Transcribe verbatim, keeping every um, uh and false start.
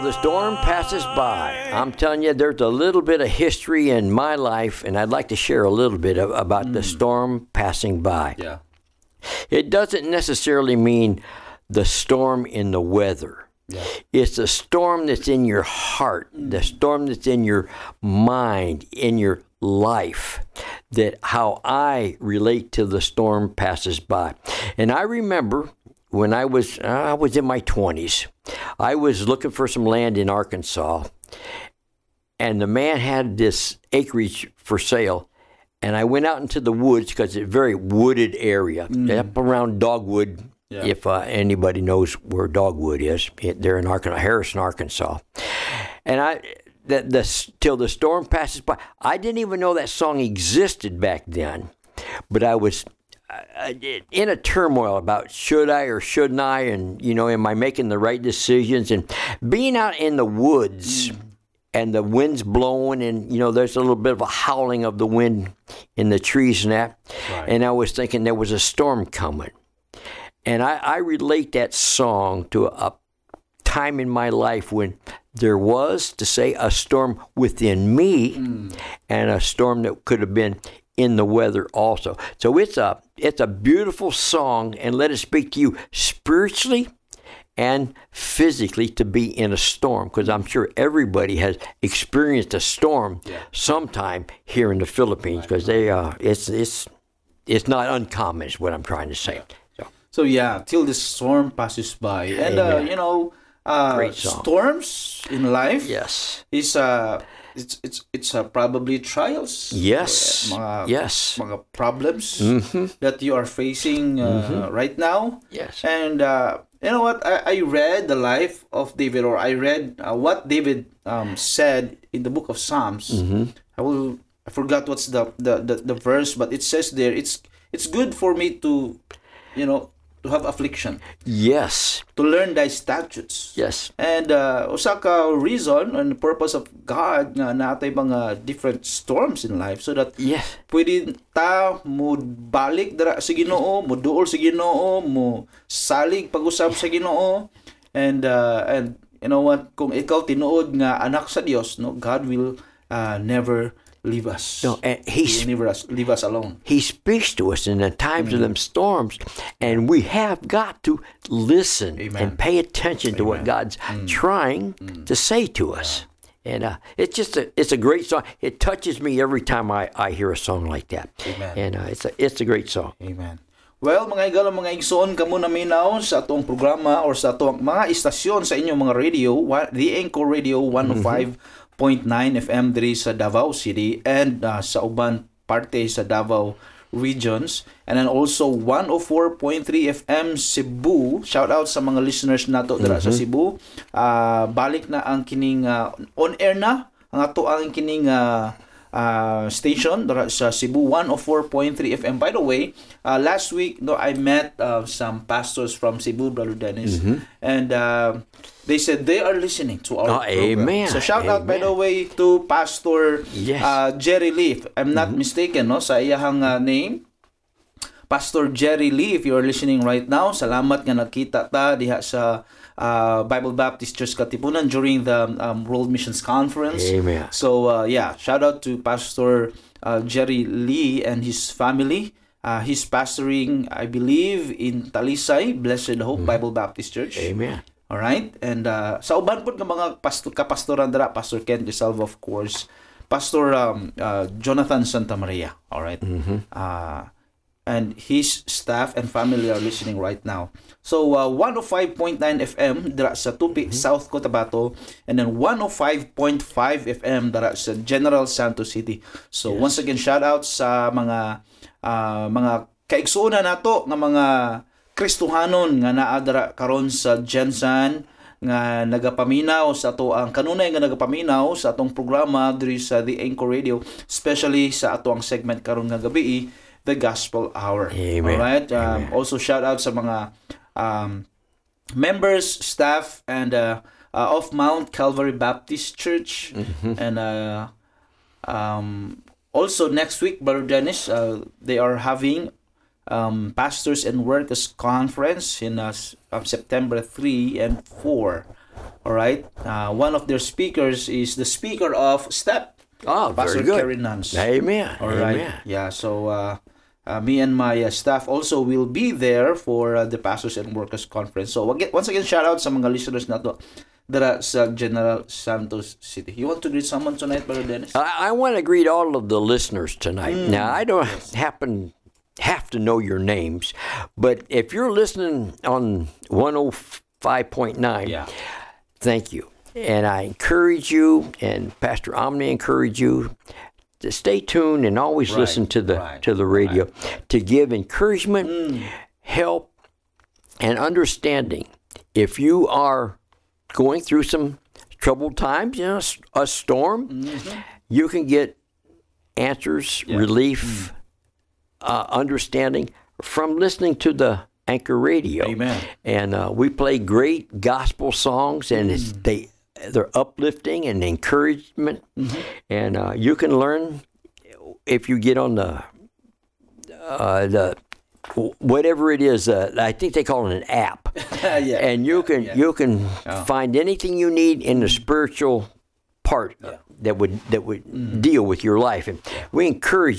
The storm passes by. I'm telling you, there's a little bit of history in my life, and I'd like to share a little bit of, about mm. the storm passing by. Yeah. It doesn't necessarily mean the storm in the weather. Yeah. It's the storm that's in your heart, mm. the storm that's in your mind, in your life, that how I relate to the storm passes by. And I remember when I was uh, I was in my twenties, I was looking for some land in Arkansas, and the man had this acreage for sale, and I went out into the woods because it's a very wooded area, mm. up around Dogwood. Yeah. If uh, anybody knows where Dogwood is, they're in Arkansas, Harrison, Arkansas. And I, the, the, till the storm passes by, I didn't even know that song existed back then. But I was uh, in a turmoil about should I or shouldn't I, and you know, am I making the right decisions? And being out in the woods, mm. and the wind's blowing, and you know, there's a little bit of a howling of the wind in the trees and that. Right. And I was thinking there was a storm coming. And I, I relate that song to a, a time in my life when there was, to say, a storm within me, mm. and a storm that could have been in the weather also. So it's a it's a beautiful song, and let it speak to you spiritually and physically to be in a storm, because I'm sure everybody has experienced a storm yeah. sometime here in the Philippines, because they uh it's it's it's not uncommon is what I'm trying to say. Yeah. So yeah, till the storm passes by, and uh, you know, uh, storms in life. Yes, is uh, it's it's it's uh, probably trials. Yes, uh, mga, yes, mga problems mm-hmm. that you are facing uh, mm-hmm. right now. Yes, and uh, you know what? I, I read the life of David, or I read uh, what David um, said in the book of Psalms. Mm-hmm. I will. I forgot what's the, the the the verse, but it says there, it's it's good for me to, you know, to have affliction. Yes. To learn thy statutes. Yes. And uh, usa ka reason and purpose of God nga natay mga different storms in life, so that yes. pwede ta mo balik dara sa Ginoo, mo duol sa Ginoo, mo salig pag-usab sa Ginoo, and uh, and you know what, kung ikaw tinuod nga anak sa Dios, no, God will uh, never leave us. No, and he He'll never us, leave us alone. He speaks to us in the times mm. of them storms, and we have got to listen Amen. And pay attention Amen. To what God's mm. trying mm. to say to us. Yeah. And uh, it's just a it's a great song. It touches me every time I, I hear a song like that. Amen. And uh, it's a it's a great song. Amen. Well, mga igala, mga igsoon, kamo na minaw sa atong programa or sa atong mga istasyon sa inyong mga radio, The Anchor Radio one oh five point nine F M diri sa Davao City, and uh, sa uban parte sa Davao regions, and then also one oh four point three F M Cebu. Shout out sa mga listeners nato dira mm-hmm. sa Cebu. Uh, balik na ang kining uh, on air na ang ato ang kining uh, uh, station dira sa Cebu one oh four point three F M. By the way, uh, last week no I met uh, some pastors from Cebu, Brother Dennis, mm-hmm. and uh, they said they are listening to our oh, program. Amen. So shout amen. out, by the way, to Pastor yes. uh, Jerry Lee. If I'm not mm-hmm. mistaken, no, sa iyahang uh, name, Pastor Jerry Lee. If you are listening right now, salamat nga nakita ta diha sa uh, Bible Baptist Church Katipunan during the um, World Missions Conference. Amen. So uh, yeah, shout out to Pastor uh, Jerry Lee and his family. Uh, he's pastoring, I believe, in Talisay, Blessed Hope mm-hmm. Bible Baptist Church. Amen. All right, and uh, sa uban po ng mga pastor, kapastoran dira, Pastor Ken Desalva, of course, Pastor um, uh, Jonathan Santa Maria. All right, mm-hmm. uh, and his staff and family are listening right now. So uh, one oh five point nine F M dira sa Tupi, mm-hmm. South Cotabato, and then one oh five point five F M dira sa General Santos City. So yes. Once again, shout out sa mga uh, mga kaigsuonan nato nga mga Kristohanon nga naa dira karon sa Gensan, nga nagapaminaw sa ato ang kanunay nga nagapaminaw sa atong programa diri sa The Anchor Radio, especially sa ato ang segment karon nga gabi, The Gospel Hour. Amen. Alright, Amen. um, also shout out sa mga um, members, staff, and uh, uh, of Mount Calvary Baptist Church, mm-hmm. and uh, um, also next week, Brother Dennis, uh, they are having Um, Pastors and Workers Conference in uh, um, September third and fourth. All right. Uh, one of their speakers is the speaker of STEP. Oh, Pastor very good. Kerry Nance. Amen. All right. Amen. Yeah. So uh, uh, me and my uh, staff also will be there for uh, the Pastors and Workers Conference. So again, once again, shout out sa mga listeners na to dara sa General Santos City. You want to greet someone tonight, Brother Dennis? I, I want to greet all of the listeners tonight. Mm. Now, I don't happen have to know your names, but if you're listening on one oh five point nine, Yeah. thank you. And I encourage you, and Pastor Omni encourage you to stay tuned and always Right, listen to the right, to the radio to give encouragement, Mm. help, and understanding. If you are going through some troubled times, you know, s- a storm, Mm-hmm. you can get answers, Yeah. relief, uh, understanding from listening to the Anchor Radio. Amen. And uh, we play great gospel songs, and it's, Mm. they they're uplifting and encouragement. Mm-hmm. And uh, you can learn if you get on the uh, the whatever it is. Uh, I think they call it an app. yeah. And you can yeah. you can find anything you need in the spiritual part Yeah. that would that would deal with your life. And we encourage